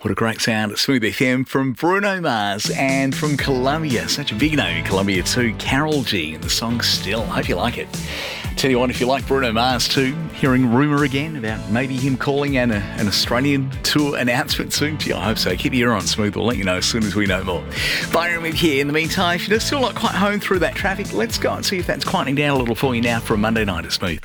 What a great sound at Smooth FM from Bruno Mars and from Colombia. Such a big name in Colombia too. Carol G and the song Still. Hope you like it. Tell you what, if you like Bruno Mars too, hearing rumour again about maybe him calling an Australian tour announcement soon. Gee, I hope so. Keep your ear on Smooth. We'll let you know as soon as we know more. Byron with you. In the meantime, if you're still not quite home through that traffic, let's go and see if that's quieting down a little for you now for a Monday night at Smooth.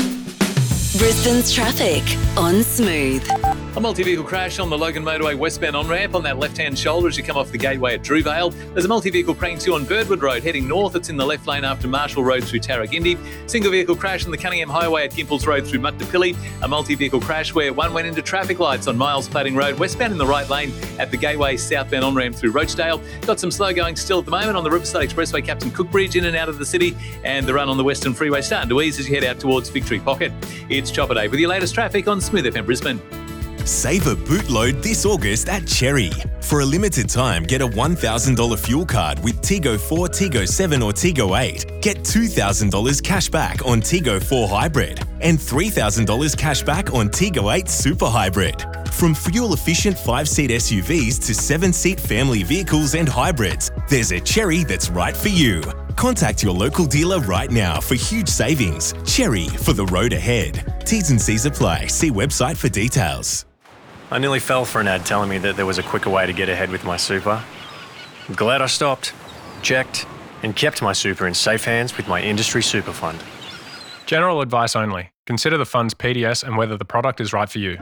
Brisbane's traffic on Smooth. A multi-vehicle crash on the Logan Motorway westbound on-ramp on that left-hand shoulder as you come off the gateway at Drewvale. There's a multi-vehicle crane too on Birdwood Road heading north. It's in the left lane after Marshall Road through Tarragindi. Single-vehicle crash on the Cunningham Highway at Gimples Road through Mutdapilly. A multi-vehicle crash where one went into traffic lights on Miles Plating Road westbound in the right lane at the gateway southbound on-ramp through Rochdale. Got some slow going still at the moment on the Riverside Expressway Captain Cook Bridge in and out of the city, and the run on the Western Freeway starting to ease as you head out towards Victory Pocket. It's Chopper Day with your latest traffic on Smooth FM Brisbane. Save a bootload this August at Cherry. For a limited time, get a $1,000 fuel card with Tigo 4, Tigo 7 or Tigo 8. Get $2,000 cash back on Tigo 4 Hybrid and $3,000 cash back on Tigo 8 Super Hybrid. From fuel-efficient 5-seat SUVs to 7-seat family vehicles and hybrids, there's a Cherry that's right for you. Contact your local dealer right now for huge savings. Cherry, for the road ahead. T's and C's apply. See website for details. I nearly fell for an ad telling me that there was a quicker way to get ahead with my super. I'm glad I stopped, checked, and kept my super in safe hands with my industry super fund. General advice only. Consider the fund's PDS and whether the product is right for you.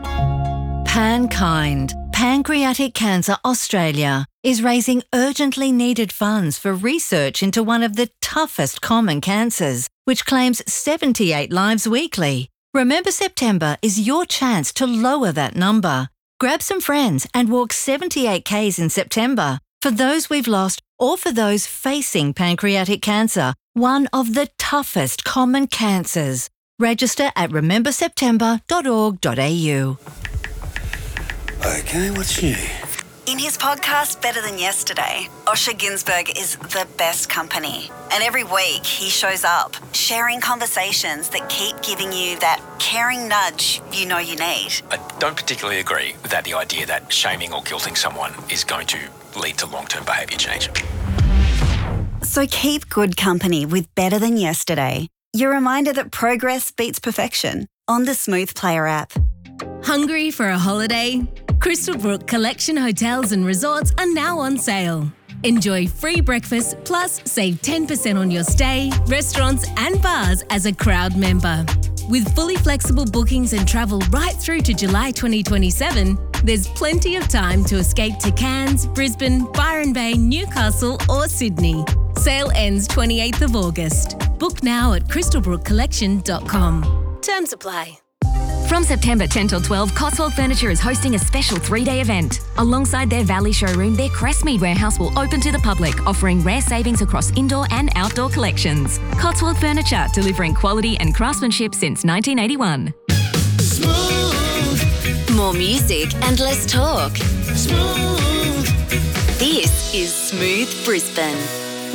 PanKind, Pancreatic Cancer Australia, is raising urgently needed funds for research into one of the toughest common cancers, which claims 78 lives weekly. Remember September is your chance to lower that number. Grab some friends and walk 78 Ks in September for those we've lost or for those facing pancreatic cancer, one of the toughest common cancers. Register at rememberseptember.org.au. Okay, what's new? In his podcast, Better Than Yesterday, Osher Günsberg is the best company. And every week he shows up, sharing conversations that keep giving you that caring nudge you know you need. I don't particularly agree with the idea that shaming or guilting someone is going to lead to long-term behaviour change. So keep good company with Better Than Yesterday. Your reminder that progress beats perfection on the Smooth Player app. Hungry for a holiday? Crystal Brook Collection Hotels and Resorts are now on sale. Enjoy free breakfast plus save 10% on your stay, restaurants and bars as a crowd member. With fully flexible bookings and travel right through to July 2027, there's plenty of time to escape to Cairns, Brisbane, Byron Bay, Newcastle or Sydney. Sale ends 28th of August. Book now at crystalbrookcollection.com. Terms apply. From September 10 till 12, Cotswold Furniture is hosting a special 3-day event. Alongside their Valley showroom, their Crestmead warehouse will open to the public, offering rare savings across indoor and outdoor collections. Cotswold Furniture, delivering quality and craftsmanship since 1981. Smooth. More music and less talk. Smooth. This is Smooth Brisbane.